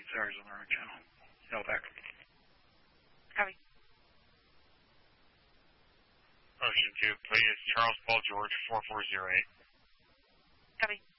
Sarah's on the wrong channel. Yell back. Copy. Ocean 2, please. Charles Paul George 4408. Copy.